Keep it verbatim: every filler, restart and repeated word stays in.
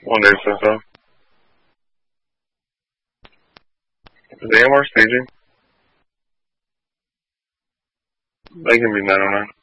One day so so. Is A M R staging? They can be nine oh nine.